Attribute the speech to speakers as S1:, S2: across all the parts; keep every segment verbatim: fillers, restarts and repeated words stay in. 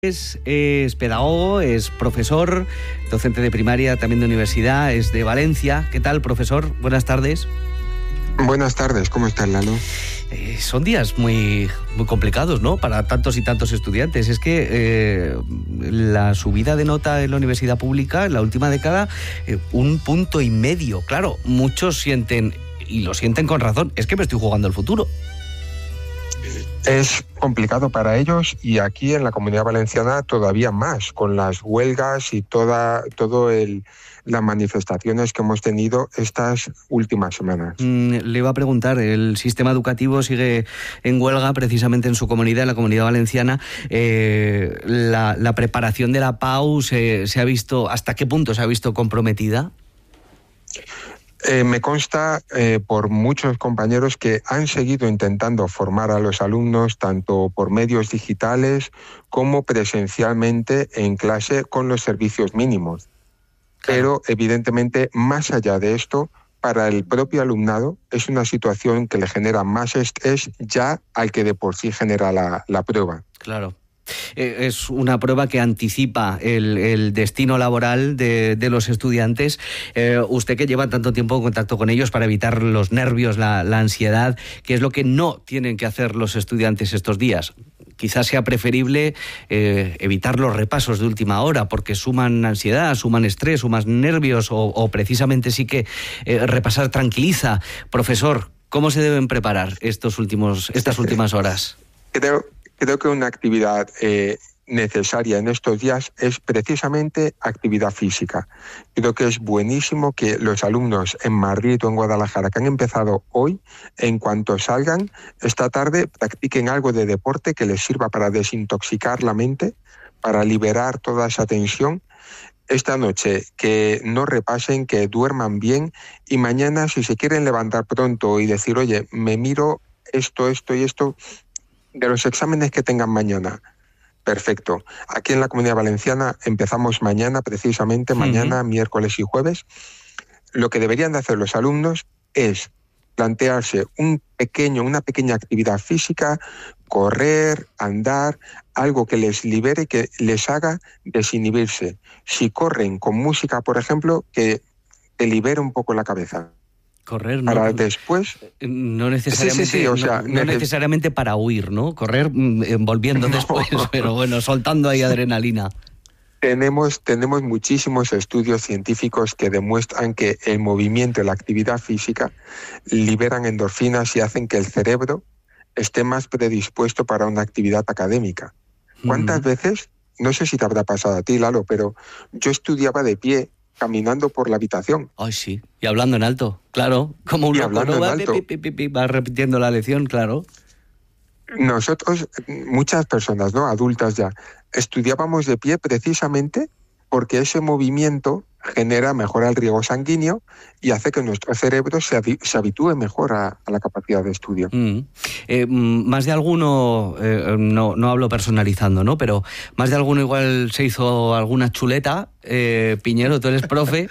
S1: Es, es pedagogo, es profesor, docente de primaria, también de universidad, es de Valencia. ¿Qué tal, profesor? Buenas tardes.
S2: Buenas tardes, ¿cómo estás, Lalo?
S1: Eh, son días muy, muy complicados, ¿no?, para tantos y tantos estudiantes. Es que eh, la subida de nota en la universidad pública en la última década, eh, un punto y medio. Claro, muchos sienten, y lo sienten con razón, es que me estoy jugando el futuro.
S2: Es complicado para ellos y aquí en la Comunidad Valenciana todavía más, con las huelgas y toda todo el las manifestaciones que hemos tenido estas últimas semanas.
S1: Mm, le iba a preguntar, el sistema educativo sigue en huelga precisamente en su comunidad, en la Comunidad Valenciana. Eh, la, la preparación de la P A U se, se ha visto, ¿hasta qué punto se ha visto comprometida?
S2: Eh, me consta eh, por muchos compañeros que han seguido intentando formar a los alumnos tanto por medios digitales como presencialmente en clase con los servicios mínimos. Claro. Pero evidentemente, más allá de esto, para el propio alumnado es una situación que le genera más estrés ya al que de por sí genera la, la prueba.
S1: Claro. Es una prueba que anticipa el, el destino laboral de, de los estudiantes. Eh, usted que lleva tanto tiempo en contacto con ellos para evitar los nervios, la, la ansiedad, ¿qué es lo que no tienen que hacer los estudiantes estos días? Quizás sea preferible eh, evitar los repasos de última hora porque suman ansiedad, suman estrés, suman nervios o, o precisamente sí que eh, repasar tranquiliza. Profesor, ¿cómo se deben preparar estos últimos, estas últimas horas?
S2: Creo... Creo que una actividad eh, necesaria en estos días es precisamente actividad física. Creo que es buenísimo que los alumnos en Madrid o en Guadalajara que han empezado hoy, en cuanto salgan esta tarde, practiquen algo de deporte que les sirva para desintoxicar la mente, para liberar toda esa tensión. Esta noche que no repasen, que duerman bien y mañana si se quieren levantar pronto y decir, oye, me miro esto, esto y esto de los exámenes que tengan mañana. Perfecto. Aquí en la Comunidad Valenciana empezamos mañana, precisamente, mañana, uh-huh. miércoles y jueves. Lo que deberían de hacer los alumnos es plantearse un pequeño, una pequeña actividad física, correr, andar, algo que les libere, que les haga desinhibirse. Si corren con música, por ejemplo, que te libere un poco la cabeza.
S1: Correr,
S2: para
S1: no,
S2: después
S1: no necesariamente,
S2: sí, sí, sí, o sea,
S1: no, no necesariamente para huir, ¿no? Correr volviendo no. después, pero bueno, soltando ahí adrenalina.
S2: Tenemos, tenemos muchísimos estudios científicos que demuestran que el movimiento y la actividad física liberan endorfinas y hacen que el cerebro esté más predispuesto para una actividad académica. ¿Cuántas mm. veces, no sé si te habrá pasado a ti, Lalo, pero yo estudiaba de pie, caminando por la habitación.
S1: Ay, sí. Y hablando en alto, claro. Como un
S2: y
S1: loco,
S2: hablando
S1: ¿no?
S2: en
S1: va,
S2: alto.
S1: Pi, pi, pi, pi, va repitiendo la lección, claro.
S2: Nosotros, muchas personas, ¿no?, adultas ya, estudiábamos de pie precisamente porque ese movimiento genera, mejora el riego sanguíneo y hace que nuestro cerebro se, se habitúe mejor a, a la capacidad de estudio.
S1: Mm. Eh, más de alguno, eh, no, no hablo personalizando, ¿no?, pero más de alguno igual se hizo alguna chuleta. Eh, Piñero, tú eres profe,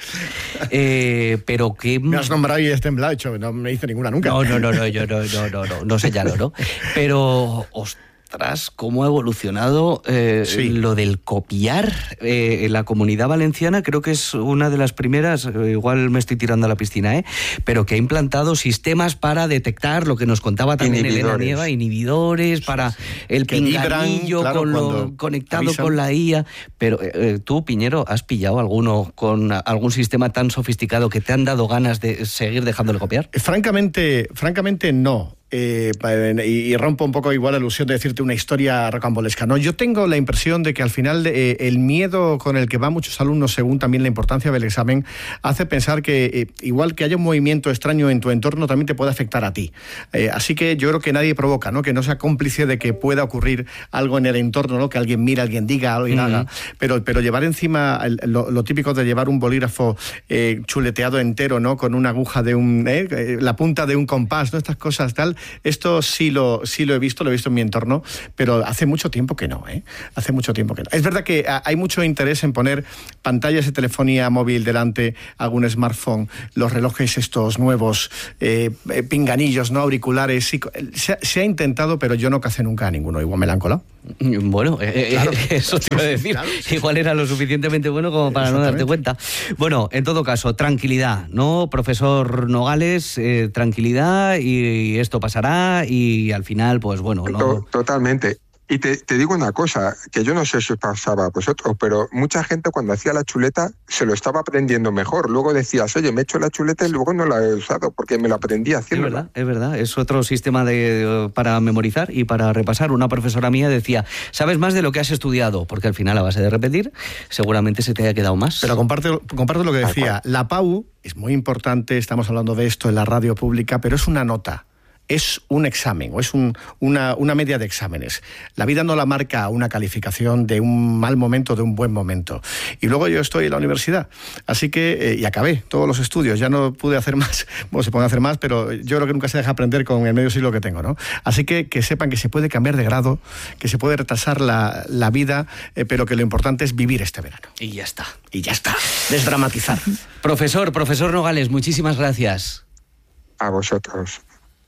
S1: eh, pero que...
S3: Me has nombrado y he temblado, hecho, no me hice ninguna nunca.
S1: No, no, no, no, yo no, no, no, no, no señalo, ¿no? Pero... Ostras, cómo ha evolucionado eh, sí. lo del copiar eh, en la Comunidad Valenciana. Creo que es una de las primeras, eh, igual me estoy tirando a la piscina, ¿eh? pero que ha implantado sistemas para detectar lo que nos contaba también Elena Nieva, inhibidores, para el que pinganillo vibran, claro, con lo, conectado avisan. Con la I A. Pero eh, tú, Piñero, ¿has pillado alguno con algún sistema tan sofisticado que te han dado ganas de seguir dejándole copiar?
S3: Francamente, francamente no. Eh, y, y rompo un poco igual la ilusión de decirte una historia rocambolesca. No, yo tengo la impresión de que al final eh, el miedo con el que van muchos alumnos, según también la importancia del examen, hace pensar que eh, igual que haya un movimiento extraño en tu entorno, también te puede afectar a ti. Eh, así que yo creo que nadie provoca, ¿no?, que no sea cómplice de que pueda ocurrir algo en el entorno, ¿no?, que alguien mire, alguien diga, alguien uh-huh. haga. Pero, pero llevar encima el, lo, lo típico de llevar un bolígrafo eh, chuleteado entero, ¿no?, con una aguja de un, eh, la punta de un compás, ¿no?, estas cosas tal. Esto sí lo, sí lo he visto, lo he visto en mi entorno, pero hace mucho tiempo que no, ¿eh? Hace mucho tiempo que no. Es verdad que hay mucho interés en poner pantallas de telefonía móvil delante, algún smartphone, los relojes estos nuevos, eh, pinganillos, ¿no?, auriculares. Sí, se, se ha intentado, pero yo no casé nunca a ninguno. Igual me la han colado.
S1: Bueno, eh, claro, eh, eso te iba a decir. Claro, sí. Igual era lo suficientemente bueno como para no darte cuenta. Bueno, en todo caso, tranquilidad, ¿no? Profesor Nogales, eh, tranquilidad y esto pasará y al final, pues bueno, ¿no?
S2: Totalmente. Y te, te digo una cosa, que yo no sé si os pasaba a vosotros, pero mucha gente cuando hacía la chuleta se lo estaba aprendiendo mejor. Luego decías, oye, me he hecho la chuleta y luego no la he usado porque me la aprendí haciendo.
S1: Es verdad, es verdad. Es otro sistema de, para memorizar y para repasar. Una profesora mía decía, sabes más de lo que has estudiado, porque al final a base de repetir seguramente se te haya quedado más.
S3: Pero comparto, comparto lo que decía. La P A U es muy importante, estamos hablando de esto en la radio pública, pero es una nota. Es un examen o es un, una, una media de exámenes. La vida no la marca una calificación de un mal momento, de un buen momento. Y luego yo estoy en la universidad, así que, eh, y acabé todos los estudios, ya no pude hacer más, bueno, se pueden hacer más, pero yo creo que nunca se deja aprender con el medio siglo que tengo, ¿no? Así que que sepan que se puede cambiar de grado, que se puede retrasar la, la vida, eh, pero que lo importante es vivir este verano.
S1: Y ya está.
S3: Y ya está. Desdramatizar.
S1: Profesor, profesor Nogales, muchísimas gracias.
S2: A vosotros.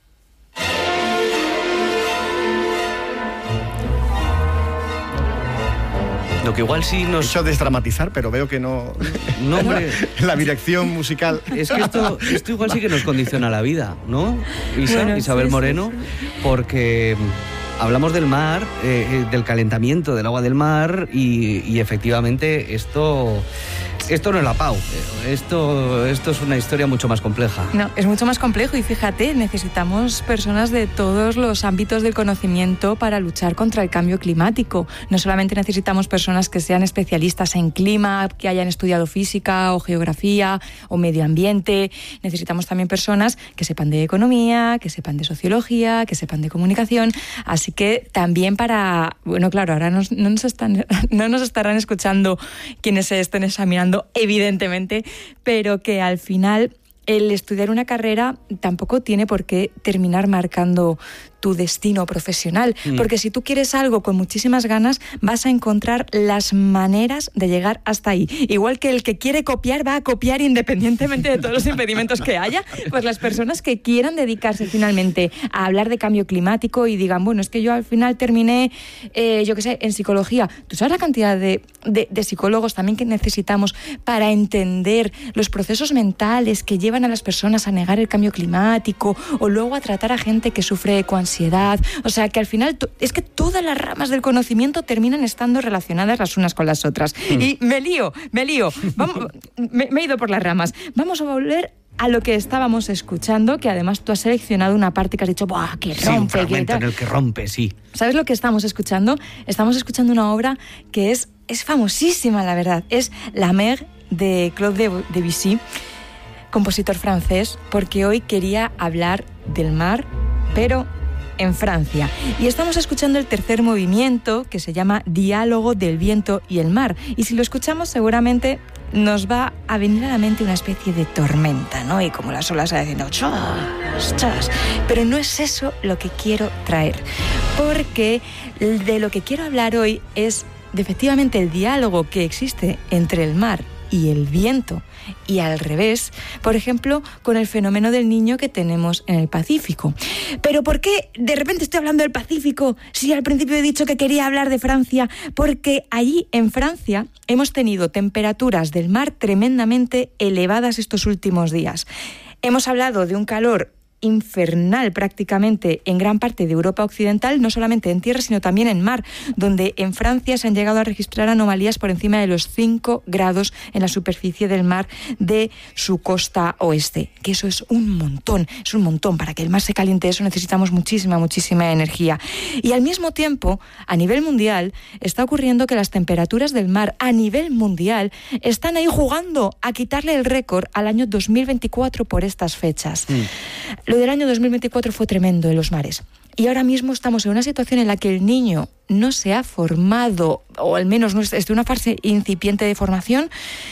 S1: Lo que igual sí nos...
S3: He hecho desdramatizar, pero veo que no...
S1: No, hombre...
S3: La dirección musical...
S1: Es que esto, esto igual sí que nos condiciona la vida, ¿no? Isa, bueno, Isabel sí, Moreno, sí, sí. Porque... Hablamos del mar, eh, del calentamiento del agua del mar y, y efectivamente esto, esto no es la P A U, esto, esto es una historia mucho más compleja.
S4: No, es mucho más complejo y fíjate, necesitamos personas de todos los ámbitos del conocimiento para luchar contra el cambio climático. No solamente necesitamos personas que sean especialistas en clima, que hayan estudiado física o geografía o medio ambiente, necesitamos también personas que sepan de economía, que sepan de sociología, que sepan de comunicación, así que también para, bueno, claro, ahora nos, no, nos están, no nos estarán escuchando quienes se estén examinando, evidentemente, pero que al final el estudiar una carrera tampoco tiene por qué terminar marcando tu destino profesional, mm. porque si tú quieres algo con muchísimas ganas, vas a encontrar las maneras de llegar hasta ahí. Igual que el que quiere copiar va a copiar independientemente de todos los impedimentos que haya, pues las personas que quieran dedicarse finalmente a hablar de cambio climático y digan, bueno, es que yo al final terminé, eh, yo qué sé, en psicología. ¿Tú sabes la cantidad de, de, de psicólogos también que necesitamos para entender los procesos mentales que llevan a las personas a negar el cambio climático o luego a tratar a gente que sufre ecoansiedad? O sea, que al final es que todas las ramas del conocimiento terminan estando relacionadas las unas con las otras. Mm. Y me lío, me lío. Vamos, me, me he ido por las ramas. Vamos a volver a lo que estábamos escuchando, que además tú has seleccionado una parte que has dicho, ¡buah, que rompe!
S1: Sí, un fragmento en el que rompe, sí.
S4: ¿Sabes lo que estamos escuchando? Estamos escuchando una obra que es, es famosísima, la verdad. Es La Mer, de Claude Debussy, compositor francés, porque hoy quería hablar del mar, pero en Francia. Y estamos escuchando el tercer movimiento, que se llama Diálogo del viento y el mar. Y si lo escuchamos, seguramente nos va a venir a la mente una especie de tormenta, ¿no? Y como las olas diciendo chas, chas. Pero no es eso lo que quiero traer, porque de lo que quiero hablar hoy es de efectivamente el diálogo que existe entre el mar y el viento, y al revés, por ejemplo, con el fenómeno del niño que tenemos en el Pacífico. Pero ¿por qué de repente estoy hablando del Pacífico si al principio he dicho que quería hablar de Francia? Porque allí en Francia hemos tenido temperaturas del mar tremendamente elevadas estos últimos días. Hemos hablado de un calor infernal prácticamente en gran parte de Europa Occidental, no solamente en tierra, sino también en mar, donde en Francia se han llegado a registrar anomalías por encima de los cinco grados en la superficie del mar de su costa oeste, que eso es un montón, es un montón. Para que el mar se caliente eso necesitamos muchísima, muchísima energía. Y al mismo tiempo, a nivel mundial, está ocurriendo que las temperaturas del mar a nivel mundial están ahí jugando a quitarle el récord al año dos mil veinticuatro por estas fechas. Mm. Lo del año dos mil veinticuatro fue tremendo en los mares. Y ahora mismo estamos en una situación en la que el niño no se ha formado, o al menos no es de una fase incipiente de formación,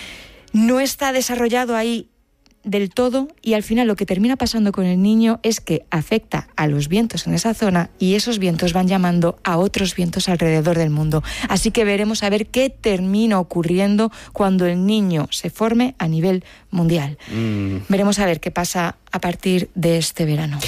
S4: no está desarrollado ahí del todo, y al final lo que termina pasando con el niño es que afecta a los vientos en esa zona y esos vientos van llamando a otros vientos alrededor del mundo. Así que veremos a ver qué termina ocurriendo cuando el niño se forme a nivel mundial. Mm. Veremos a ver qué pasa a partir de este verano.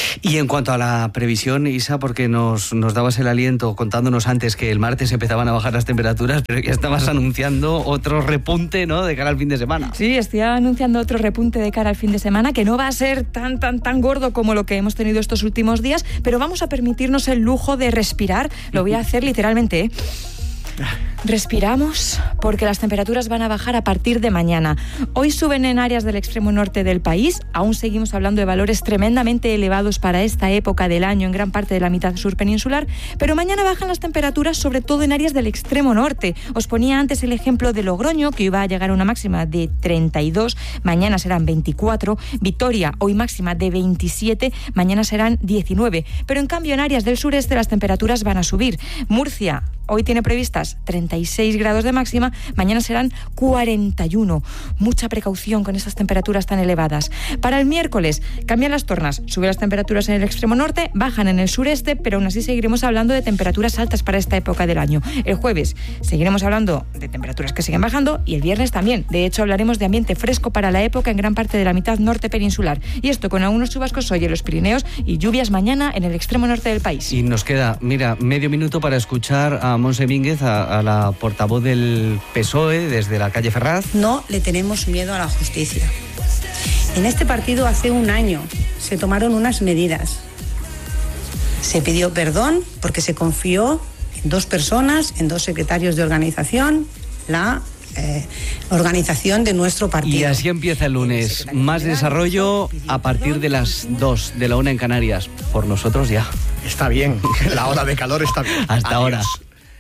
S1: Y en cuanto a la previsión, Isa, porque nos, nos dabas el aliento contándonos antes que el martes empezaban a bajar las temperaturas, pero ya estabas anunciando otro repunte, ¿no?, de cara al fin de semana.
S4: Sí, estoy anunciando otro repunte de cara al fin de semana, que no va a ser tan, tan, tan gordo como lo que hemos tenido estos últimos días, pero vamos a permitirnos el lujo de respirar. Lo voy a hacer literalmente, ¿eh? Respiramos porque las temperaturas van a bajar a partir de mañana. Hoy suben en áreas del extremo norte del país. Aún seguimos hablando de valores tremendamente elevados para esta época del año en gran parte de la mitad sur peninsular, pero mañana bajan las temperaturas sobre todo en áreas del extremo norte. Os ponía antes el ejemplo de Logroño, que iba a llegar a una máxima de treinta y dos, mañana serán veinticuatro. Vitoria, hoy máxima de veintisiete, mañana serán diecinueve. Pero en cambio en áreas del sureste las temperaturas van a subir. Murcia hoy tiene previstas treinta y seis grados de máxima, mañana serán cuarenta y uno. Mucha precaución con estas temperaturas tan elevadas. Para el miércoles cambian las tornas, suben las temperaturas en el extremo norte, bajan en el sureste, pero aún así seguiremos hablando de temperaturas altas para esta época del año. El jueves seguiremos hablando de temperaturas que siguen bajando y el viernes también. De hecho, hablaremos de ambiente fresco para la época en gran parte de la mitad norte peninsular. Y esto con algunos chubascos hoy en los Pirineos y lluvias mañana en el extremo norte del país.
S1: Y nos queda, mira, medio minuto para escuchar a Montse Mínguez, a, a la portavoz del P S O E desde la calle Ferraz.
S5: No le tenemos miedo a la justicia. En este partido hace un año se tomaron unas medidas. Se pidió perdón porque se confió en dos personas, en dos secretarios de organización, la eh, organización de nuestro partido.
S1: Y así empieza el lunes. Más desarrollo a partir de las dos, de la una en Canarias. Por nosotros ya.
S3: Está bien, la hora de calor está bien.
S1: Hasta
S3: Adiós.
S1: ahora.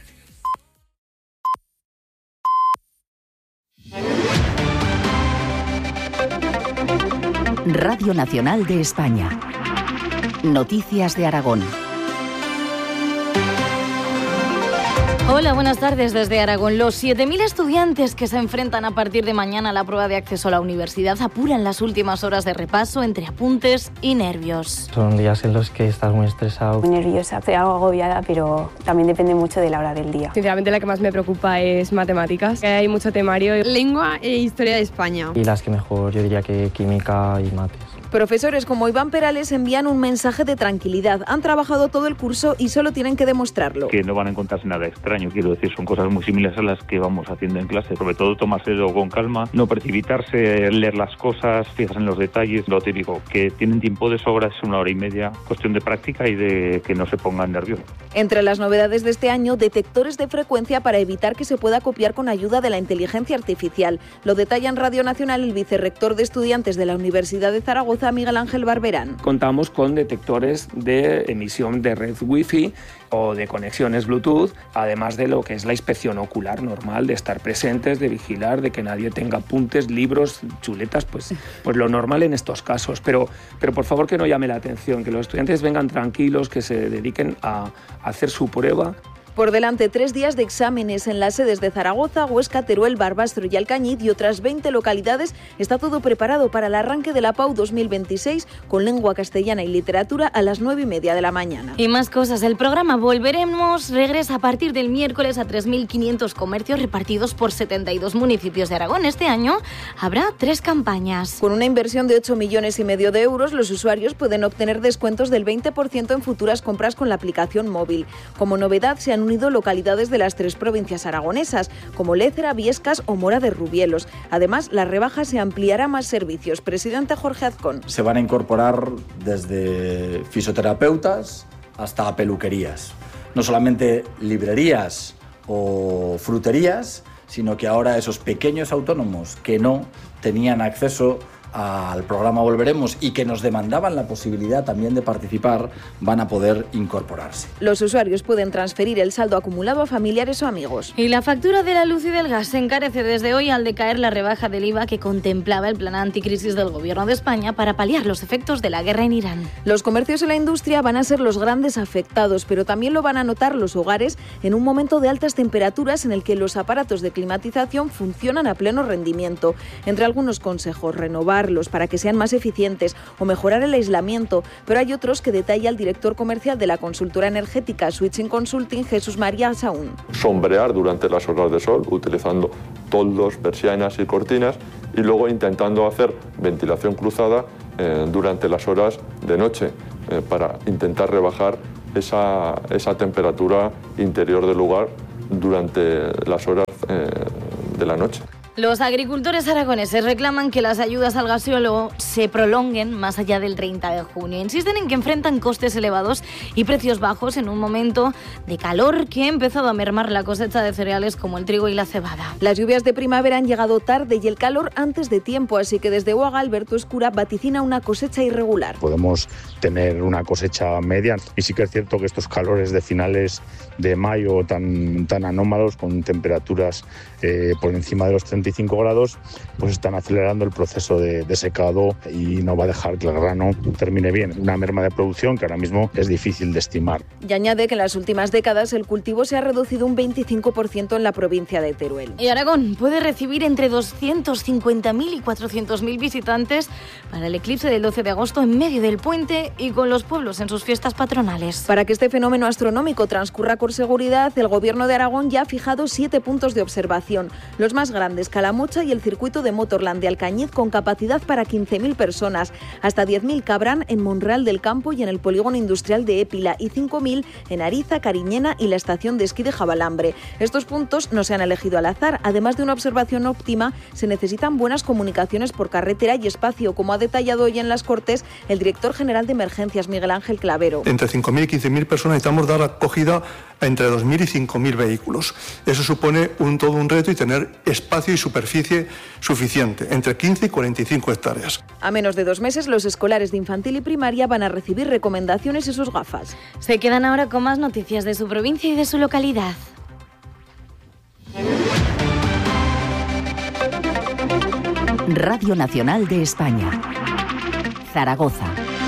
S6: Radio Nacional de España. Noticias de Aragón.
S7: Hola, buenas tardes desde Aragón. Los siete mil estudiantes que se enfrentan a partir de mañana a la prueba de acceso a la universidad apuran las últimas horas de repaso entre apuntes y nervios.
S8: Son días en los que estás muy estresado.
S9: Muy nerviosa, estoy algo agobiada, pero también depende mucho de la hora del día.
S10: Sinceramente la que más me preocupa es matemáticas, que hay mucho temario, lengua e historia de España.
S8: Y las que mejor, yo diría que química y mates.
S11: Profesores como Iván Perales envían un mensaje de tranquilidad. Han trabajado todo el curso y solo tienen que demostrarlo.
S12: Que no van a encontrarse nada extraño, quiero decir, son cosas muy similares a las que vamos haciendo en clase. Sobre todo tomárselo con calma, no precipitarse, leer las cosas, fijarse en los detalles. Lo típico, que tienen tiempo de sobra, es una hora y media, cuestión de práctica y de que no se pongan nerviosos.
S11: Entre las novedades de este año, detectores de frecuencia para evitar que se pueda copiar con ayuda de la inteligencia artificial. Lo detalla en Radio Nacional el vicerrector de estudiantes de la Universidad de Zaragoza, Miguel Ángel Barberán.
S13: Contamos con detectores de emisión de red Wi-Fi o de conexiones Bluetooth, además de lo que es la inspección ocular normal, de estar presentes, de vigilar, de que nadie tenga apuntes, libros, chuletas, pues, pues lo normal en estos casos. Pero, pero por favor que no llame la atención, que los estudiantes vengan tranquilos, que se dediquen a, a hacer su prueba.
S11: Por delante, tres días de exámenes en las sedes de Zaragoza, Huesca, Teruel, Barbastro y Alcañiz y otras veinte localidades. Está todo preparado para el arranque de la P A U dos mil veintiséis con lengua castellana y literatura a las nueve y media de la mañana.
S7: Y más cosas. El programa Volveremos regresa a partir del miércoles a tres mil quinientos comercios repartidos por setenta y dos municipios de Aragón. Este año habrá tres campañas.
S11: Con una inversión de ocho millones y medio de euros, los usuarios pueden obtener descuentos del veinte por ciento en futuras compras con la aplicación móvil. Como novedad, se han unido localidades de las tres provincias aragonesas, como Lézera, Viescas o Mora de Rubielos. Además, la rebaja se ampliará a más servicios. Presidente Jorge Azcón.
S14: Se van a incorporar desde fisioterapeutas hasta peluquerías. No solamente librerías o fruterías, sino que ahora esos pequeños autónomos que no tenían acceso al programa Volveremos y que nos demandaban la posibilidad también de participar, van a poder incorporarse.
S11: Los usuarios pueden transferir el saldo acumulado a familiares o amigos.
S7: Y la factura de la luz y del gas se encarece desde hoy al decaer la rebaja del I V A que contemplaba el plan anticrisis del Gobierno de España para paliar los efectos de la guerra en Irán.
S11: Los comercios y la industria van a ser los grandes afectados, pero también lo van a notar los hogares en un momento de altas temperaturas en el que los aparatos de climatización funcionan a pleno rendimiento. Entre algunos consejos, renovar para que sean más eficientes o mejorar el aislamiento, pero hay otros que detalla el director comercial de la consultora energética Switching Consulting, Jesús María Saún.
S15: Sombrear durante las horas de sol utilizando toldos, persianas y cortinas y luego intentando hacer ventilación cruzada eh, durante las horas de noche eh, para intentar rebajar esa, esa temperatura interior del lugar durante las horas eh, de la noche.
S7: Los agricultores aragoneses reclaman que las ayudas al gasóleo se prolonguen más allá del treinta de junio. Insisten en que enfrentan costes elevados y precios bajos en un momento de calor que ha empezado a mermar la cosecha de cereales como el trigo y la cebada.
S11: Las lluvias de primavera han llegado tarde y el calor antes de tiempo, así que desde Uaga Alberto Escura vaticina una cosecha irregular.
S16: Podemos tener una cosecha media y sí que es cierto que estos calores de finales de mayo tan, tan anómalos, con temperaturas eh, por encima de los treinta y cinco grados, pues están acelerando el proceso de, de secado y no va a dejar que el grano termine bien. Una merma de producción que ahora mismo es difícil de estimar.
S11: Y añade que en las últimas décadas el cultivo se ha reducido un veinticinco por ciento en la provincia de Teruel.
S7: Y Aragón puede recibir entre doscientos cincuenta mil y cuatrocientos mil visitantes para el eclipse del doce de agosto en medio del puente y con los pueblos en sus fiestas patronales.
S11: Para que este fenómeno astronómico transcurra con seguridad, el Gobierno de Aragón ya ha fijado siete puntos de observación. Los más grandes, Calamocha y el circuito de Motorland de Alcañiz, con capacidad para quince mil personas. Hasta diez mil cabrán en Monreal del Campo y en el polígono industrial de Épila, y cinco mil en Ariza, Cariñena y la estación de esquí de Jabalambre. Estos puntos no se han elegido al azar. Además de una observación óptima, se necesitan buenas comunicaciones por carretera y espacio, como ha detallado hoy en las Cortes el director general de Emergencias, Miguel Ángel Clavero.
S17: Entre cinco mil y quince mil personas necesitamos dar acogida a entre dos mil y cinco mil vehículos. Eso supone un, todo un reto y tener espacio y superficie suficiente, entre quince y cuarenta y cinco hectáreas.
S11: A menos de dos meses, los escolares de infantil y primaria van a recibir recomendaciones y sus gafas.
S7: Se quedan ahora con más noticias de su provincia y de su localidad.
S6: Radio Nacional de España, Zaragoza.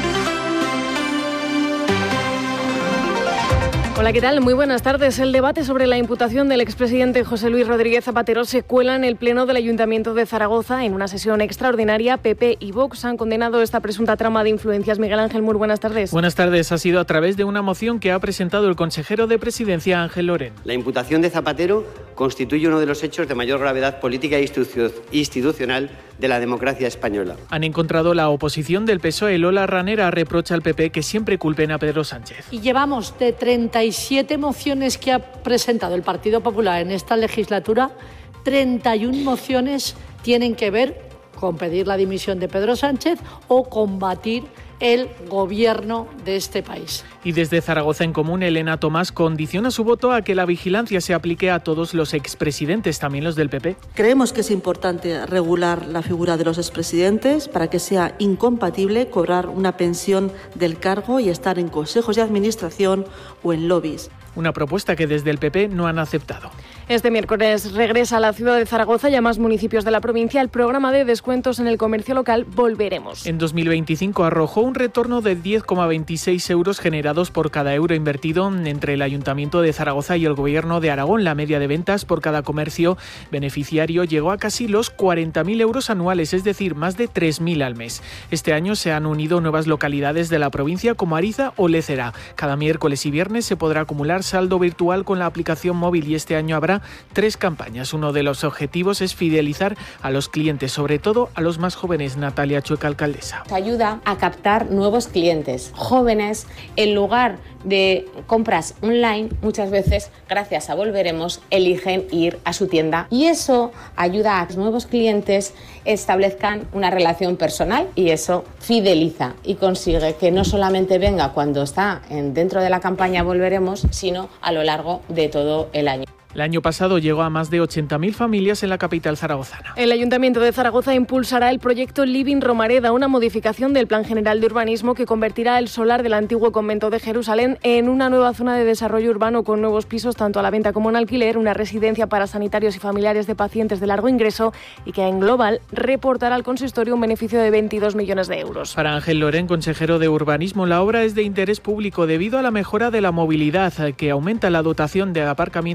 S18: Hola, ¿qué tal? Muy buenas tardes. El debate sobre la imputación del expresidente José Luis Rodríguez Zapatero se cuela en el Pleno del Ayuntamiento de Zaragoza. En una sesión extraordinaria, P P y Vox han condenado esta presunta trama de influencias. Miguel Ángel, muy buenas tardes.
S19: Buenas tardes. Ha sido a través de una moción que ha presentado el consejero de Presidencia, Ángel Lorén.
S20: La imputación de Zapatero constituye uno de los hechos de mayor gravedad política e institucional de la democracia española.
S19: Han encontrado la oposición del P S O E. Lola Ranera reprocha al P P que siempre culpen a Pedro Sánchez.
S21: Y llevamos de treinta y siete mociones que ha presentado el Partido Popular en esta legislatura, treinta y una mociones tienen que ver con pedir la dimisión de Pedro Sánchez o combatir el gobierno de este país.
S19: Y desde Zaragoza en Común, Elena Tomás condiciona su voto a que la vigilancia se aplique a todos los expresidentes, también los del P P.
S22: Creemos que es importante regular la figura de los expresidentes para que sea incompatible cobrar una pensión del cargo y estar en consejos de administración o en lobbies.
S19: Una propuesta que desde el P P no han aceptado.
S18: Este miércoles regresa a la ciudad de Zaragoza y a más municipios de la provincia el programa de descuentos en el comercio local Volveremos.
S19: En dos mil veinticinco arrojó un retorno de diez coma veintiséis euros generados por cada euro invertido entre el Ayuntamiento de Zaragoza y el Gobierno de Aragón. La media de ventas por cada comercio beneficiario llegó a casi los cuarenta mil euros anuales, es decir, más de tres mil al mes. Este año se han unido nuevas localidades de la provincia como Ariza o Lécera. Cada miércoles y viernes se podrá acumular saldo virtual con la aplicación móvil y este año habrá tres campañas. Uno de los objetivos es fidelizar a los clientes, sobre todo a los más jóvenes. Natalia Chueca, alcaldesa.
S23: Ayuda a captar nuevos clientes jóvenes en lugar de compras online. Muchas veces, gracias a Volveremos, eligen ir a su tienda y eso ayuda a que los nuevos clientes establezcan una relación personal y eso fideliza y consigue que no solamente venga cuando está en, dentro de la campaña Volveremos, sino a lo largo de todo el año.
S19: El año pasado llegó a más de ochenta mil familias en la capital zaragozana.
S18: El Ayuntamiento de Zaragoza impulsará el proyecto Living Romareda, una modificación del Plan General de Urbanismo que convertirá el solar del antiguo convento de Jerusalén en una nueva zona de desarrollo urbano con nuevos pisos tanto a la venta como en alquiler, una residencia para sanitarios y familiares de pacientes de largo ingreso y que en global reportará al consistorio un beneficio de veintidós millones de euros.
S19: Para Ángel Lorén, consejero de Urbanismo, la obra es de interés público debido a la mejora de la movilidad que aumenta la dotación de aparcamientos y sobre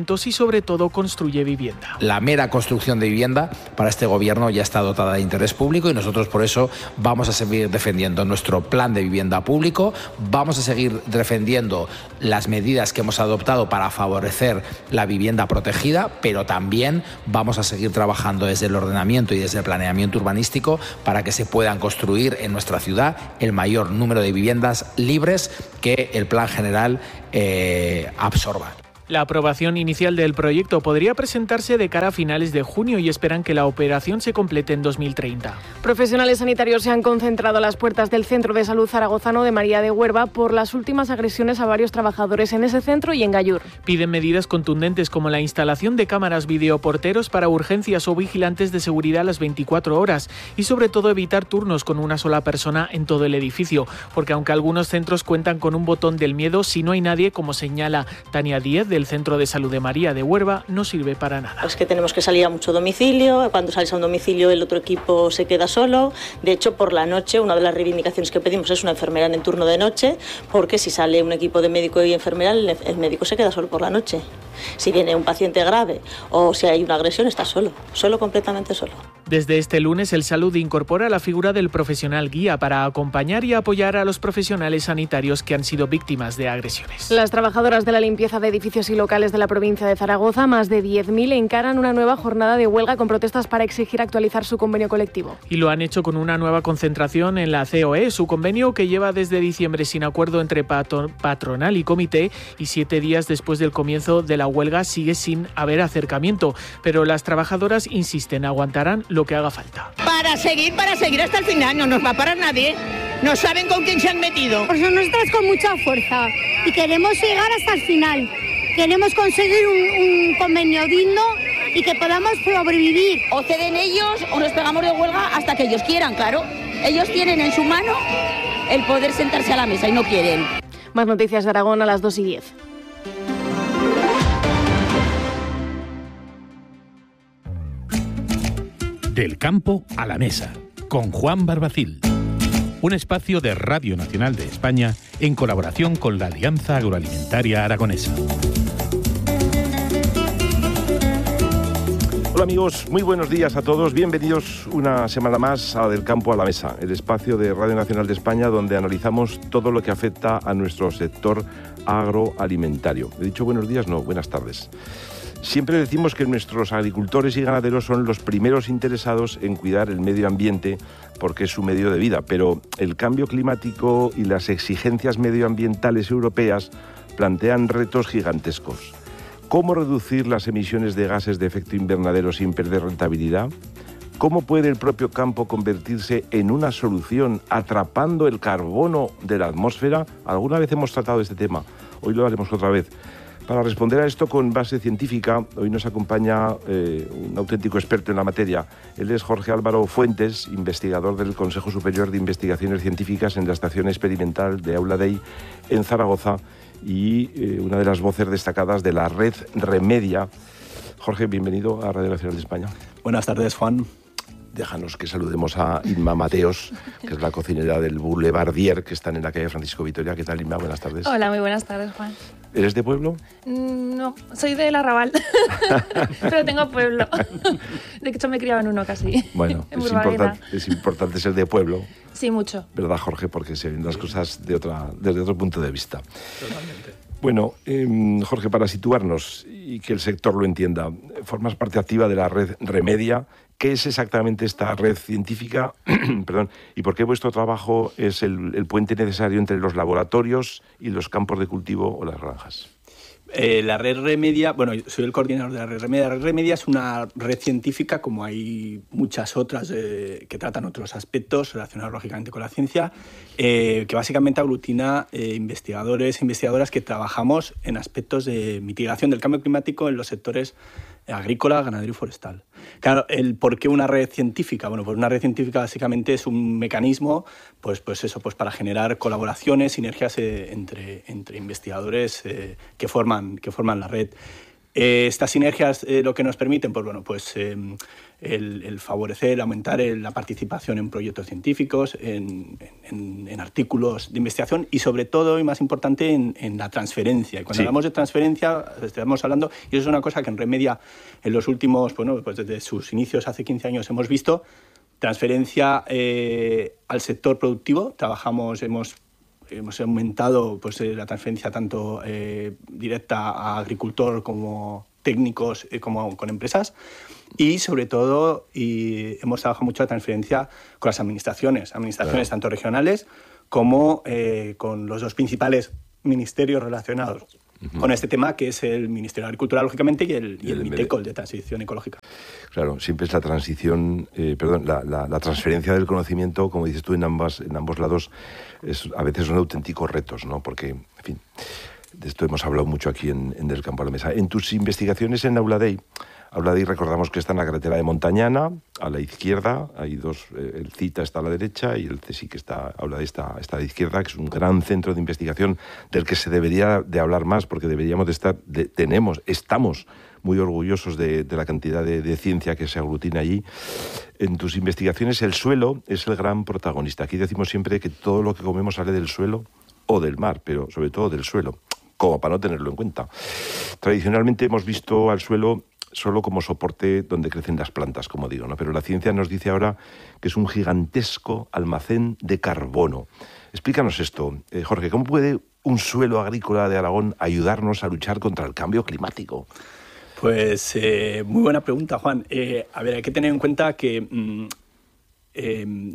S19: sobre todo construye vivienda.
S2: La mera construcción de vivienda para este gobierno ya está dotada de interés público y nosotros por eso vamos a seguir defendiendo nuestro plan de vivienda público, vamos a seguir defendiendo las medidas que hemos adoptado para favorecer la vivienda protegida, pero también vamos a seguir trabajando desde el ordenamiento y desde el planeamiento urbanístico para que se puedan construir en nuestra ciudad el mayor número de viviendas libres que el plan general eh, absorba.
S19: La aprobación inicial del proyecto podría presentarse de cara a finales de junio y esperan que la operación se complete en dos mil treinta.
S18: Profesionales sanitarios se han concentrado a las puertas del Centro de Salud Zaragozano de María de Huerva por las últimas agresiones a varios trabajadores en ese centro y en Gallur.
S19: Piden medidas contundentes como la instalación de cámaras videoporteros para urgencias o vigilantes de seguridad a las veinticuatro horas y sobre todo evitar turnos con una sola persona en todo el edificio, porque aunque algunos centros cuentan con un botón del miedo, si no hay nadie, como señala Tania Díez del Centro de Salud de María de Huerva, no sirve para nada.
S4: Es que tenemos que salir a mucho domicilio, cuando sales a un domicilio el otro equipo se queda solo. De hecho, por la noche, una de las reivindicaciones que pedimos es una enfermera en el turno de noche, porque si sale un equipo de médico y enfermera, el médico se queda solo por la noche. Si viene un paciente grave o si hay una agresión, está solo, solo, completamente solo.
S19: Desde este lunes, el Salud incorpora la figura del profesional guía para acompañar y apoyar a los profesionales sanitarios que han sido víctimas de agresiones.
S18: Las trabajadoras de la limpieza de edificios y locales de la provincia de Zaragoza, más de diez mil, encaran una nueva jornada de huelga con protestas para exigir actualizar su convenio colectivo.
S19: Y lo han hecho con una nueva concentración en la C O E, su convenio que lleva desde diciembre sin acuerdo entre patronal y comité, y siete días después del comienzo de la huelga sigue sin haber acercamiento. Pero las trabajadoras insisten, aguantarán lo que haga falta.
S5: Para seguir, para seguir hasta el final, no nos va a parar nadie. No saben con quién se han metido.
S24: Por eso nosotras con mucha fuerza y queremos llegar hasta el final. Queremos conseguir un, un convenio digno y que podamos sobrevivir.
S5: O ceden ellos o nos pegamos de huelga hasta que ellos quieran, claro. Ellos tienen en su mano el poder sentarse a la mesa y no quieren.
S18: Más noticias de Aragón a las dos y diez.
S25: Del campo a la mesa, con Juan Barbacil. Un espacio de Radio Nacional de España en colaboración con la Alianza Agroalimentaria Aragonesa.
S26: Hola amigos, muy buenos días a todos. Bienvenidos una semana más a Del Campo a la Mesa, el espacio de Radio Nacional de España donde analizamos todo lo que afecta a nuestro sector agroalimentario. He dicho buenos días, no, buenas tardes. Siempre decimos que nuestros agricultores y ganaderos son los primeros interesados en cuidar el medio ambiente porque es su medio de vida, pero el cambio climático y las exigencias medioambientales europeas plantean retos gigantescos. ¿Cómo reducir las emisiones de gases de efecto invernadero sin perder rentabilidad? ¿Cómo puede el propio campo convertirse en una solución atrapando el carbono de la atmósfera? Alguna vez hemos tratado este tema, hoy lo haremos otra vez. Para responder a esto con base científica, hoy nos acompaña eh, un auténtico experto en la materia. Él es Jorge Álvaro Fuentes, investigador del Consejo Superior de Investigaciones Científicas en la Estación Experimental de Aula Dei en Zaragoza y eh, una de las voces destacadas de la red Remedia. Jorge, bienvenido a Radio Nacional de España.
S27: Buenas tardes, Juan.
S26: Déjanos que saludemos a Inma Mateos, que es la cocinera del Boulevardier, que están en la calle Francisco Vitoria. ¿Qué tal, Inma? Buenas tardes.
S28: Hola, muy buenas tardes, Juan.
S26: ¿Eres de pueblo?
S28: Mm, no, soy del Arrabal, pero tengo pueblo. De hecho, me criaba en uno casi.
S26: Bueno, es importante, es importante ser de pueblo.
S28: Sí, mucho.
S26: ¿Verdad, Jorge? Porque se ven las cosas de otra, desde otro punto de vista.
S27: Totalmente.
S26: Bueno, eh, Jorge, para situarnos y que el sector lo entienda, formas parte activa de la red Remedia. ¿Qué es exactamente esta red científica? Perdón, ¿y por qué vuestro trabajo es el, el puente necesario entre los laboratorios y los campos de cultivo o las granjas?
S27: Eh, la red Remedia, bueno, soy el coordinador de la red Remedia. La red Remedia es una red científica, como hay muchas otras eh, que tratan otros aspectos relacionados lógicamente con la ciencia, eh, que básicamente aglutina eh, investigadores e investigadoras que trabajamos en aspectos de mitigación del cambio climático en los sectores agrícola, ganadero y forestal. Claro, el por qué una red científica. Bueno, pues una red científica básicamente es un mecanismo, pues, pues eso, pues para generar colaboraciones, sinergias eh, entre, entre investigadores eh, que forman, que forman la red. Eh, estas sinergias eh, lo que nos permiten, pues bueno, pues eh, el, el favorecer, aumentar el, la participación en proyectos científicos, en, en, en artículos de investigación y sobre todo, y más importante, en, en la transferencia. Y cuando sí. hablamos de transferencia, estamos hablando, y eso es una cosa que en Remedia en los últimos, bueno, pues desde sus inicios hace quince años hemos visto, transferencia eh, al sector productivo. Trabajamos, hemos Hemos aumentado pues, la transferencia tanto eh, directa a agricultor como técnicos eh, como con empresas y sobre todo y hemos trabajado mucho la transferencia con las administraciones, administraciones claro. tanto regionales como eh, con los dos principales ministerios relacionados uh-huh. con este tema, que es el Ministerio de Agricultura, lógicamente, y el, y el, el MITECO, el de Transición Ecológica.
S26: Claro, siempre es la transición, eh, perdón, la, la, la transferencia del conocimiento, como dices tú, en, ambas, en ambos lados, es, a veces son auténticos retos, ¿no? Porque, en fin, de esto hemos hablado mucho aquí en, en Del Campo a la Mesa. En tus investigaciones en Auladey, Auladey recordamos que está en la carretera de Montañana, a la izquierda, hay dos, eh, el CITA está a la derecha y el CSIC está, Auladey está, está a la izquierda, que es un gran centro de investigación del que se debería de hablar más, porque deberíamos de estar, de, tenemos, estamos muy orgullosos de, de la cantidad de, de ciencia que se aglutina allí. En tus investigaciones el suelo es el gran protagonista. Aquí decimos siempre que todo lo que comemos sale del suelo o del mar, pero sobre todo del suelo, como para no tenerlo en cuenta. Tradicionalmente hemos visto al suelo solo como soporte donde crecen las plantas, como digo, ¿no? Pero la ciencia nos dice ahora que es un gigantesco almacén de carbono. Explícanos esto, eh, Jorge, ¿cómo puede un suelo agrícola de Aragón ayudarnos a luchar contra el cambio climático?
S27: Pues eh, muy buena pregunta, Juan. Eh, a ver, hay que tener en cuenta que mm, eh,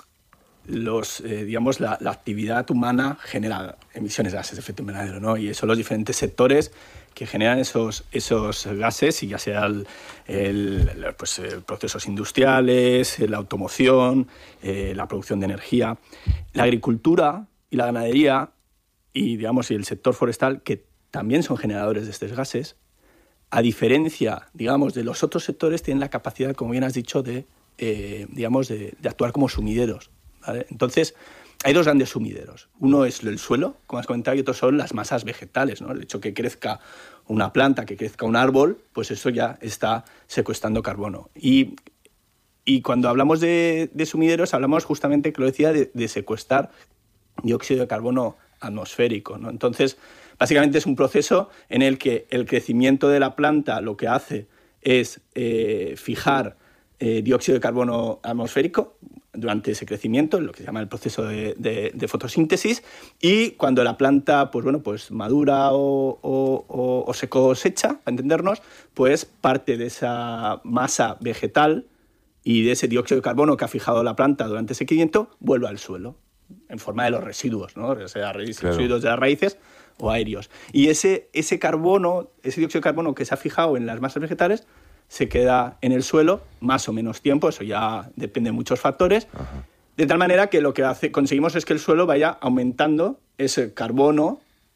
S27: los, eh, digamos, la, la actividad humana genera emisiones de gases de efecto invernadero, ¿no? Y son los diferentes sectores que generan esos, esos gases, y ya sea el, el, pues, eh, procesos industriales, la automoción, eh, la producción de energía, la agricultura y la ganadería y, digamos, y el sector forestal, que también son generadores de estos gases, a diferencia, digamos, de los otros sectores, tienen la capacidad, como bien has dicho, de, eh, digamos, de, de actuar como sumideros, ¿vale? Entonces, hay dos grandes sumideros. Uno es el suelo, como has comentado, y otro son las masas vegetales, ¿no? El hecho que crezca una planta, que crezca un árbol, pues eso ya está secuestrando carbono. Y, y cuando hablamos de, de sumideros, hablamos justamente, que lo decía, de, de secuestrar dióxido de carbono atmosférico, ¿no? Entonces, básicamente es un proceso en el que el crecimiento de la planta lo que hace es eh, fijar eh, dióxido de carbono atmosférico durante ese crecimiento, lo que se llama el proceso de, de, de fotosíntesis, y cuando la planta pues, bueno, pues madura o, o, o, o se cosecha, para entendernos, pues parte de esa masa vegetal y de ese dióxido de carbono que ha fijado la planta durante ese crecimiento vuelve al suelo, en forma de los residuos, ¿no? O sea, residuos claro. de las raíces o aéreos. Y ese, ese carbono, ese dióxido de carbono que se ha fijado en las masas vegetales, se queda en el suelo más o menos tiempo, eso ya depende de muchos factores, Ajá. de tal manera que lo que hace, conseguimos es que el suelo vaya aumentando ese carbono,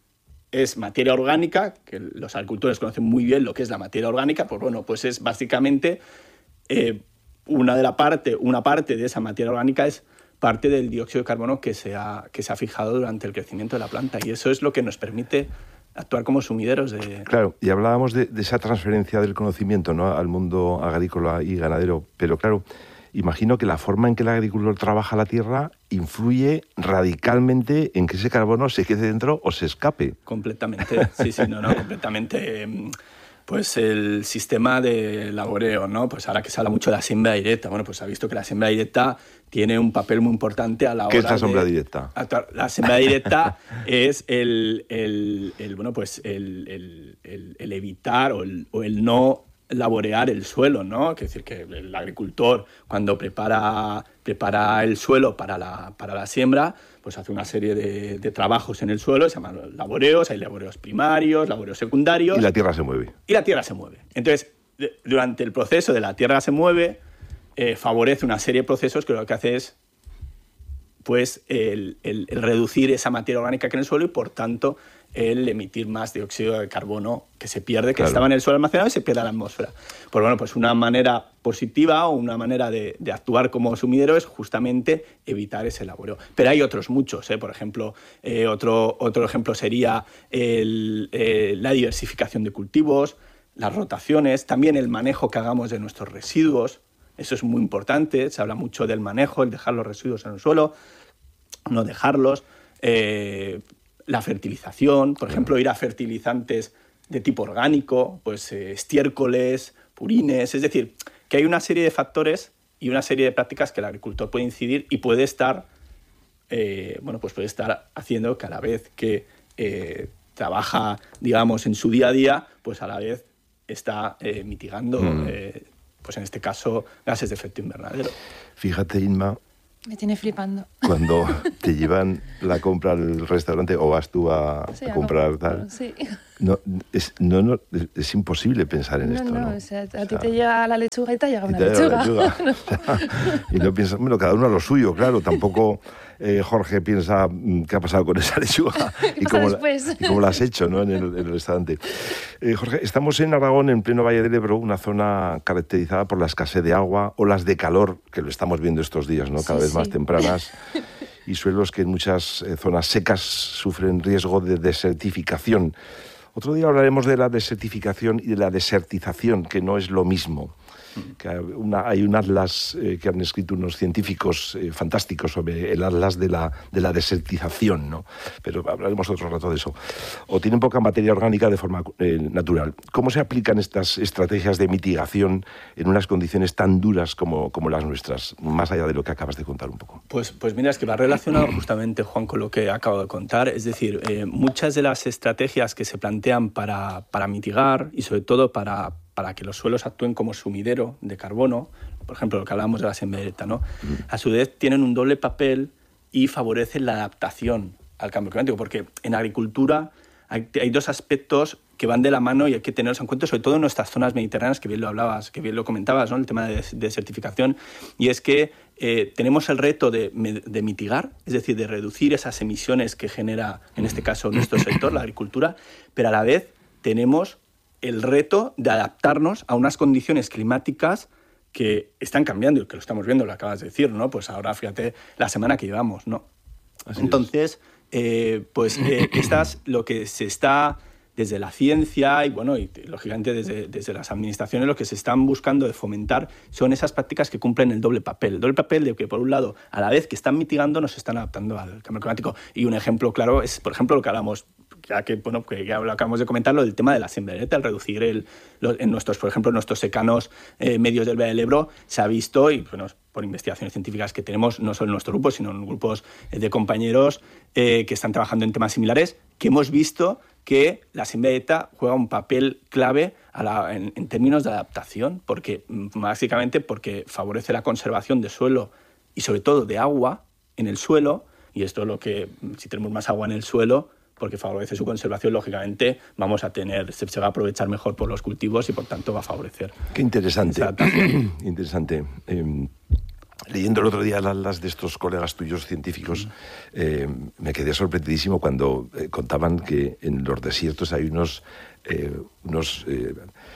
S27: es materia orgánica, que los agricultores conocen muy bien lo que es la materia orgánica, pues bueno, pues es básicamente eh, una, de la parte, una parte de esa materia orgánica es parte del dióxido de carbono que se ha, que se ha fijado durante el crecimiento de la planta, y eso es lo que nos permite actuar como sumideros de...
S26: Claro, y hablábamos de, de esa transferencia del conocimiento, ¿no?, al mundo agrícola y ganadero, pero claro, imagino que la forma en que el agricultor trabaja la tierra influye radicalmente en que ese carbono se quede dentro o se escape.
S27: Completamente, sí, sí, no, no, completamente. Pues el sistema de laboreo, ¿no? Pues ahora que se habla mucho de la siembra directa, bueno, pues se ha visto que la siembra directa tiene un papel muy importante a la hora de...
S26: ¿Qué es la siembra directa?
S27: Actuar. La siembra directa es el, el, el, bueno, pues el, el, el, el evitar o el, o el no laborear el suelo, ¿no? Es decir, que el agricultor, cuando prepara, prepara el suelo para la, para la siembra, pues hace una serie de, de trabajos en el suelo, se llaman laboreos, hay laboreos primarios, laboreos secundarios...
S26: Y la tierra se mueve.
S27: Y la tierra se mueve. Entonces, de, durante el proceso de la tierra se mueve, eh, favorece una serie de procesos que lo que hace es pues, el, el, el reducir esa materia orgánica que hay en el suelo y, por tanto, el emitir más dióxido de carbono que se pierde, que claro. estaba en el suelo almacenado y se pierde en la atmósfera. Pues bueno, pues una manera positiva o una manera de, de actuar como sumidero es justamente evitar ese laboreo. Pero hay otros muchos, ¿eh? Por ejemplo, eh, otro, otro ejemplo sería el, eh, la diversificación de cultivos, las rotaciones, también el manejo que hagamos de nuestros residuos. Eso es muy importante, se habla mucho del manejo, el dejar los residuos en el suelo, no dejarlos. Eh, la fertilización, por ejemplo, ir a fertilizantes de tipo orgánico, pues eh, estiércoles, purines, es decir, que hay una serie de factores y una serie de prácticas que el agricultor puede incidir y puede estar, eh, bueno, pues puede estar haciendo que a la vez que eh, trabaja, digamos, en su día a día, pues a la vez está eh, mitigando, mm. eh, pues en este caso, gases de efecto invernadero.
S26: Fíjate, Inma,
S28: me tiene flipando.
S26: Cuando te llevan la compra al restaurante o vas tú a, sí, a comprar a tal,
S28: sí.
S26: no, es, no, no, es, es imposible pensar en
S28: no,
S26: esto.
S28: No,
S26: no,
S28: o sea, a o sea, ti te llega la lechuga y te llega una
S26: te
S28: lechuga.
S26: lechuga. Y no piensas, bueno, cada uno a lo suyo, claro, tampoco eh, Jorge piensa qué ha pasado con esa lechuga y, cómo la, y cómo la has hecho, ¿no? en, el, en el restaurante. Eh, Jorge, estamos en Aragón, en pleno Valle del Ebro, una zona caracterizada por la escasez de agua, olas de calor, que lo estamos viendo estos días, ¿no? Cada sí, vez sí. más tempranas, y suelos que en muchas eh, zonas secas sufren riesgo de desertificación. Otro día hablaremos de la desertificación y de la desertización, que no es lo mismo. Que una, hay un atlas eh, que han escrito unos científicos eh, fantásticos sobre el atlas de la, de la desertización, ¿no? Pero hablaremos otro rato de eso. O tienen poca materia orgánica de forma eh, natural. ¿Cómo se aplican estas estrategias de mitigación en unas condiciones tan duras como, como las nuestras, más allá de lo que acabas de contar un poco?
S27: Pues, pues mira, es que va relacionado justamente, Juan, con lo que acabo de contar. Es decir, eh, muchas de las estrategias que se plantean para, para mitigar y sobre todo para para que los suelos actúen como sumidero de carbono, por ejemplo, lo que hablábamos de la sembreta, ¿no? Mm. A su vez tienen un doble papel y favorecen la adaptación al cambio climático, porque en agricultura hay, hay dos aspectos que van de la mano y hay que tenerlos en cuenta, sobre todo en nuestras zonas mediterráneas, que bien lo hablabas, que bien lo comentabas, ¿no? El tema de desertificación, y es que eh, tenemos el reto de, de mitigar, es decir, de reducir esas emisiones que genera, en este caso, nuestro sector, la agricultura, pero a la vez tenemos el reto de adaptarnos a unas condiciones climáticas que están cambiando y que lo estamos viendo, lo acabas de decir, ¿no? Pues ahora, fíjate, la semana que llevamos, ¿no? Así Entonces, eh, pues eh, estas, lo que se está desde la ciencia y, bueno, y lógicamente desde, desde las administraciones, lo que se están buscando de fomentar son esas prácticas que cumplen el doble papel. El doble papel de que, por un lado, a la vez que están mitigando, nos están adaptando al cambio climático. Y un ejemplo claro es, por ejemplo, lo que hablamos, ya que, bueno, que ya lo acabamos de comentar, lo del tema de la sembreta, el reducir el, lo, en nuestros, por ejemplo, en nuestros secanos eh, medios del Valle del Ebro, se ha visto, y bueno, por investigaciones científicas que tenemos, no solo en nuestro grupo, sino en grupos de compañeros eh, que están trabajando en temas similares, que hemos visto que la sembreta juega un papel clave a la, en, en términos de adaptación, porque básicamente porque favorece la conservación de suelo y sobre todo de agua en el suelo, y esto es lo que, si tenemos más agua en el suelo, porque favorece su conservación, lógicamente vamos a tener, se, se va a aprovechar mejor por los cultivos y por tanto va a favorecer.
S26: Qué interesante, interesante. Eh, leyendo el otro día las de estos colegas tuyos científicos, eh, me quedé sorprendidísimo cuando eh, contaban que en los desiertos hay unos, eh, unos eh,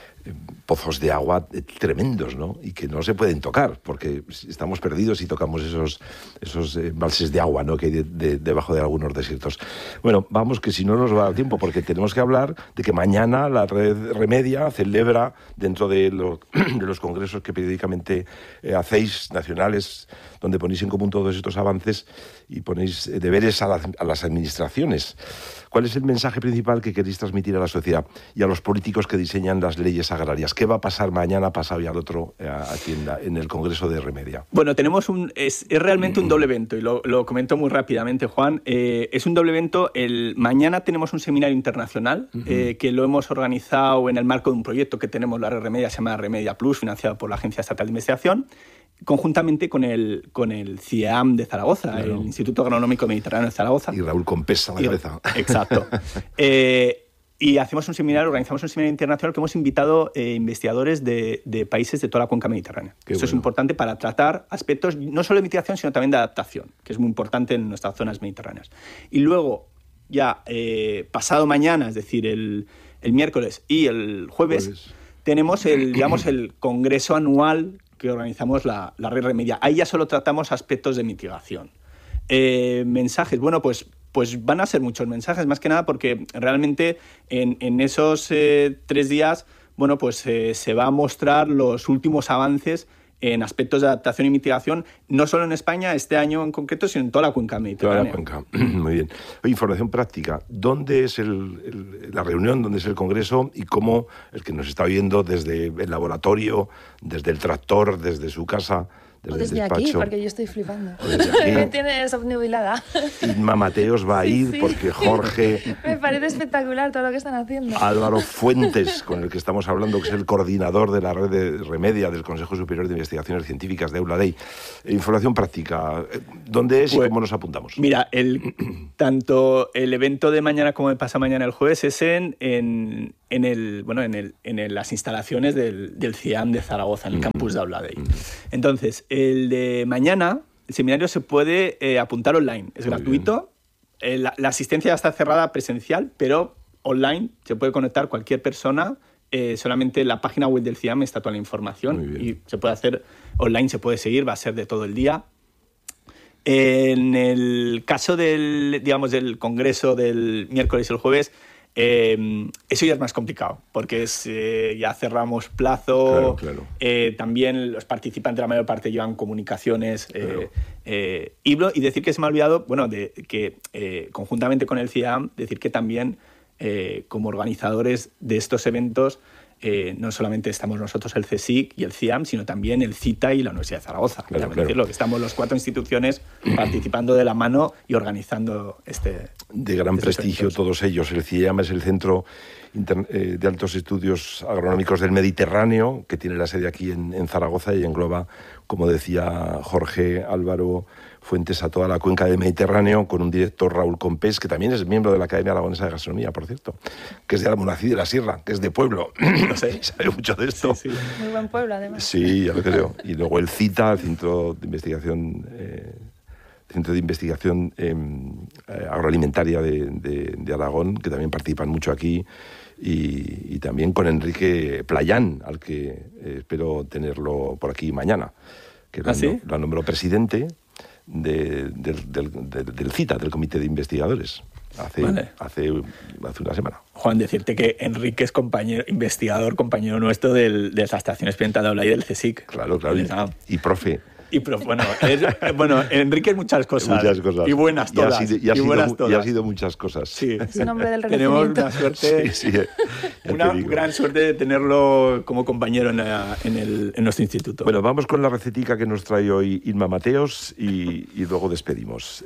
S26: pozos de agua tremendos, ¿no? Y que no se pueden tocar, porque estamos perdidos si tocamos esos, esos eh, embalses de agua, ¿no? Que hay de, de, debajo de algunos desiertos. Bueno, vamos, que si no nos va a dar tiempo, porque tenemos que hablar de que mañana la Red Remedia celebra, dentro de, lo, de los congresos que periódicamente eh, hacéis, nacionales, donde ponéis en común todos estos avances y ponéis eh, deberes a, la, a las administraciones. ¿Cuál es el mensaje principal que queréis transmitir a la sociedad y a los políticos que diseñan las leyes agrarias? ¿Qué va a pasar mañana, pasado y al otro eh, aquí en, la, en el Congreso de Remedia?
S27: Bueno, tenemos un es, es realmente un doble evento y lo, lo comento muy rápidamente, Juan. Eh, es un doble evento. El, mañana tenemos un seminario internacional uh-huh. eh, que lo hemos organizado en el marco de un proyecto que tenemos, la Red Remedia, se llama Remedia Plus, financiado por la Agencia Estatal de Investigación, conjuntamente con el, con el C I E A M de Zaragoza, claro. El Instituto Agronómico Mediterráneo de Zaragoza.
S26: Y Raúl Compesa a la cabeza.
S27: Exacto. eh, y hacemos un seminario, organizamos un seminario internacional que hemos invitado eh, investigadores de, de países de toda la cuenca mediterránea. Qué Esto bueno. Es importante para tratar aspectos no solo de mitigación, sino también de adaptación, que es muy importante en nuestras zonas mediterráneas. Y luego, ya eh, pasado mañana, es decir, el, el miércoles y el jueves, jueves, tenemos el, digamos, el congreso anual que organizamos la, la Red Remedia. Ahí ya solo tratamos aspectos de mitigación. Eh, mensajes, bueno, pues, pues van a ser muchos mensajes, más que nada porque realmente en, en esos eh, tres días bueno, pues eh, se va a mostrar los últimos avances en aspectos de adaptación y mitigación, no solo en España, este año en concreto, sino en toda la cuenca mediterránea.
S26: Toda la cuenca, muy bien. Oye, información práctica, ¿dónde es el, el, la reunión, dónde es el congreso y cómo el que nos está oyendo desde el laboratorio, desde el tractor, desde su casa, desde,
S28: o desde
S26: el despacho?
S28: Aquí, porque yo estoy flipando.
S26: Me
S28: tienes obnubilada.
S26: Inma Mateos va a ir sí, sí. porque Jorge...
S28: Me parece espectacular todo lo que están haciendo.
S26: Álvaro Fuentes, con el que estamos hablando, que es el coordinador de la red de Remedia del Consejo Superior de Investigaciones Científicas de Euladei. Información práctica, ¿dónde es pues, y cómo nos apuntamos?
S27: Mira, el, tanto el evento de mañana como el pasado mañana el jueves es en, en, en, el, bueno, en, el, en el, las instalaciones del, del C I A M de Zaragoza, en el mm-hmm. campus de Euladei. Mm-hmm. Entonces, el de mañana, el seminario se puede eh, apuntar online, es Muy gratuito. Eh, la, la asistencia ya está cerrada presencial, pero online se puede conectar cualquier persona. Eh, solamente en la página web del C I A M está toda la información y se puede hacer online, se puede seguir, va a ser de todo el día. En el caso del, digamos, del congreso del miércoles y el jueves, Eh, eso ya es más complicado, porque es, eh, ya cerramos plazo,
S26: claro, claro.
S27: Eh, también los participantes, la mayor parte, llevan comunicaciones,
S26: claro.
S27: eh, eh, y, y decir que se me ha olvidado, bueno, de, que eh, conjuntamente con el C I A M, decir que también eh, como organizadores de estos eventos, Eh, no solamente estamos nosotros, el CSIC y el C I A M, sino también el CITA y la Universidad de Zaragoza.
S26: Claro, claro.
S27: Decirlo, que estamos las cuatro instituciones participando de la mano y organizando este...
S26: De gran prestigio eventos. Todos ellos. El C I A M es el Centro Inter- eh, de Altos Estudios Agronómicos del Mediterráneo, que tiene la sede aquí en, en Zaragoza y engloba, como decía Jorge, Álvaro Fuentes, a toda la cuenca del Mediterráneo, con un director, Raúl Compés, que también es miembro de la Academia Aragonesa de Gastronomía, por cierto, que es de Almonacid de la Sierra, que es de pueblo. No sé, sabe mucho de esto.
S28: Sí, sí. Muy buen pueblo, además.
S26: Sí, ya lo creo. Y luego el CITA, el Centro de Investigación... Eh, Centro de Investigación eh, Agroalimentaria de, de, de Aragón, que también participan mucho aquí, y, y también con Enrique Playán, al que eh, espero tenerlo por aquí mañana, que lo,
S27: ¿Ah, sí?
S26: lo nombró presidente de, de, del, del, del CITA, del Comité de Investigadores, hace, vale. hace, hace una semana.
S27: Juan, decirte que Enrique es compañero, investigador, compañero nuestro del, de la Estación Experimental de Aula y del CSIC.
S26: Claro, claro, y, y profe.
S27: Y profe, bueno, es, bueno, Enrique es muchas cosas.
S26: Muchas cosas.
S27: Y buenas todas.
S26: Y ha sido, y ha
S27: y
S26: sido,
S27: buenas todas.
S26: Y ha sido muchas cosas.
S27: Sí.
S28: Es un hombre del
S27: Tenemos una suerte,
S26: sí, sí,
S27: una gran suerte de tenerlo como compañero en, la, en, el, en nuestro instituto.
S26: Bueno, vamos con la recetica que nos trae hoy Inma Mateos y, y luego despedimos.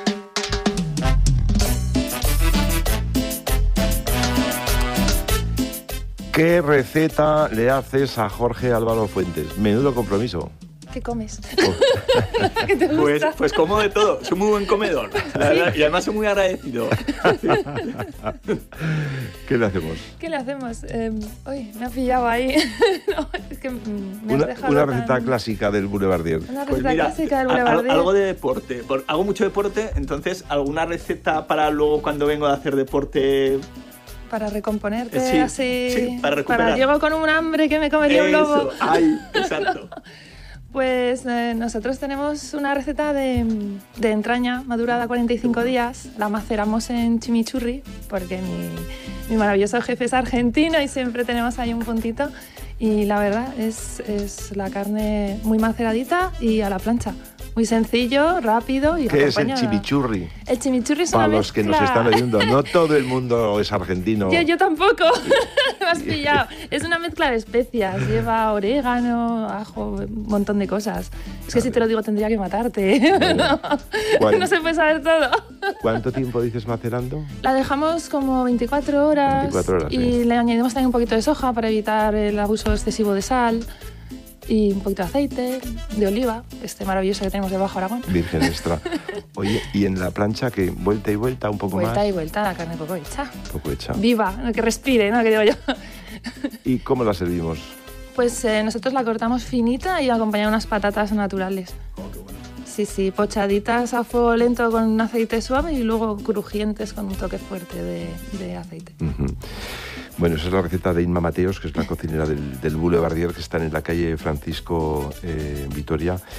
S26: ¿Qué receta le haces a Jorge Álvaro Fuentes? Menudo compromiso.
S28: ¿Qué comes?
S26: Oh.
S28: ¿Qué te gusta?
S27: Pues, pues como de todo, soy muy buen comedor, la verdad, y además soy muy agradecido. Sí.
S26: ¿Qué le hacemos?
S28: ¿Qué le hacemos? Eh, uy, me ha pillado ahí. No, es que me
S26: una,
S28: has dejado
S26: una receta
S28: tan...
S26: clásica del Boulevardier.
S28: Una receta
S27: pues mira,
S28: clásica del Boulevardier.
S27: Algo de deporte. Hago mucho deporte, entonces alguna receta para luego cuando vengo a hacer deporte...
S28: Para recomponerte,
S27: sí,
S28: así...
S27: Sí, para recuperar.
S28: Para llego con un hambre que me comería un lobo.
S27: Ay, exacto.
S28: Pues eh, nosotros tenemos una receta de, de entraña madurada cuarenta y cinco días. La maceramos en chimichurri, porque mi, mi maravilloso jefe es argentino y siempre tenemos ahí un puntito. Y la verdad es, es la carne muy maceradita y a la plancha. Muy sencillo, rápido y
S26: ¿Qué
S28: acompaña...
S26: es el chimichurri?
S28: El chimichurri es
S26: Para
S28: una
S26: los
S28: mezcla...
S26: que nos están oyendo, no todo el mundo es argentino.
S28: Yo, yo tampoco, me has pillado. Es una mezcla de especias, lleva orégano, ajo, un montón de cosas. Es que si te lo digo tendría que matarte.
S26: Bueno,
S28: no, no se puede saber todo.
S26: ¿Cuánto tiempo dices macerando?
S28: La dejamos como veinticuatro horas,
S26: veinticuatro horas
S28: y
S26: sí.
S28: le añadimos también un poquito de soja para evitar el abuso excesivo de sal. Y un poquito de aceite, de oliva, este maravilloso que tenemos de Bajo Aragón.
S26: Virgen extra. Oye, ¿y en la plancha qué? ¿Vuelta y vuelta un poco
S28: vuelta
S26: más?
S28: Vuelta y vuelta, la carne poco hecha.
S26: Poco hecha.
S28: Viva, que respire, ¿no? Que digo yo.
S26: ¿Y cómo la servimos?
S28: Pues eh, nosotros la cortamos finita y acompañamos unas patatas naturales.
S27: Oh, qué bueno.
S28: Sí, sí, pochaditas a fuego lento con un aceite suave y luego crujientes con un toque fuerte de, de aceite.
S26: Uh-huh. Bueno, esa es la receta de Inma Mateos, que es la cocinera del, del Boulevardier, que está en la calle Francisco eh, Vitoria.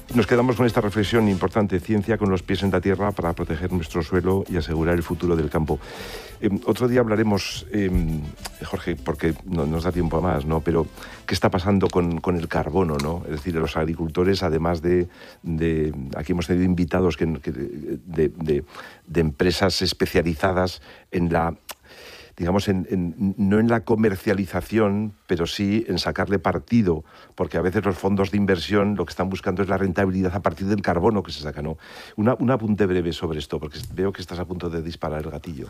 S26: Nos quedamos con esta reflexión importante: ciencia con los pies en la tierra para proteger nuestro suelo y asegurar el futuro del campo. Eh, otro día hablaremos, eh, Jorge, porque no nos da tiempo a más, ¿no? Pero ¿qué está pasando con, con el carbono, ¿no? Es decir, los agricultores, además de... de aquí hemos tenido invitados que, que de, de, de empresas especializadas en la... digamos, en, en, no en la comercialización, pero sí en sacarle partido, porque a veces los fondos de inversión lo que están buscando es la rentabilidad a partir del carbono que se saca, ¿no? Una, un apunte breve sobre esto, porque veo que estás a punto de disparar el gatillo.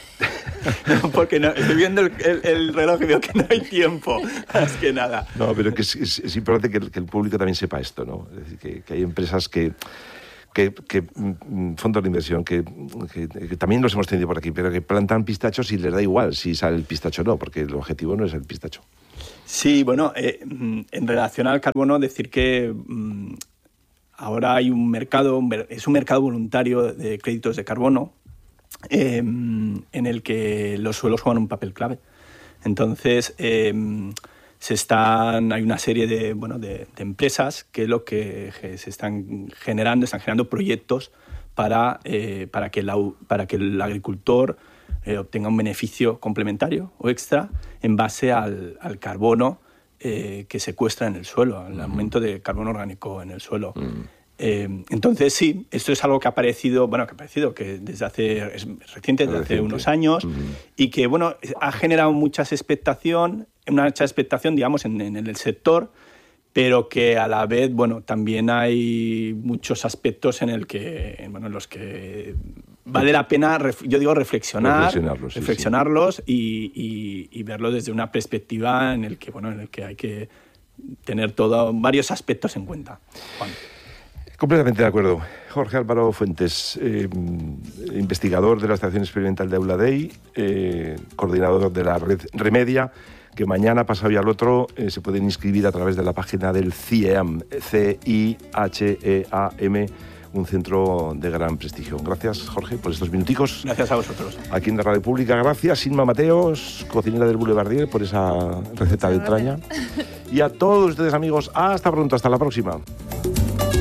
S27: No, porque no, estoy viendo el, el, el reloj y veo que no hay tiempo, más que nada.
S26: No, pero que es, es, es importante que el, que el público también sepa esto, ¿no? Es decir, que, que hay empresas que... Que, que fondos de inversión que, que, que también los hemos tenido por aquí, pero que plantan pistachos y les da igual si sale el pistacho o no, porque el objetivo no es el pistacho.
S27: Sí, bueno, eh, en relación al carbono, decir que mm, ahora hay un mercado, es un mercado voluntario de créditos de carbono eh, en el que los suelos juegan un papel clave. Entonces, eh, se están, hay una serie de, bueno, de, de empresas que lo que se están generando, están generando proyectos para, eh, para, que, la, para que el agricultor eh, obtenga un beneficio complementario o extra en base al, al carbono eh, que secuestra en el suelo, al aumento de carbono orgánico en el suelo. Mm. Eh, entonces, sí, esto es algo que ha aparecido, bueno, que ha aparecido, que desde hace, es reciente, desde hace unos años, mm. y que, bueno, ha generado mucha expectación, una mucha expectación, digamos, en, en el sector, pero que a la vez, bueno, también hay muchos aspectos en el que, bueno, en los que vale la pena, yo digo, reflexionar,
S26: reflexionarlos, sí,
S27: reflexionarlos sí. Y, y, y verlo desde una perspectiva en el que, bueno, en el que hay que tener todo, varios aspectos en cuenta. Juan.
S26: Completamente de acuerdo. Jorge Álvaro Fuentes, eh, investigador de la Estación Experimental de Euladei, eh, coordinador de la red Remedia, que mañana, pasado y al otro, eh, se pueden inscribir a través de la página del CIEAM, C I H E A M, un centro de gran prestigio. Gracias, Jorge, por estos minuticos.
S27: Gracias a vosotros.
S26: Aquí en la Radio Pública. Gracias, Inma Mateos, cocinera del Boulevardier, por esa receta de entraña. Y a todos ustedes, amigos, hasta pronto, hasta la próxima.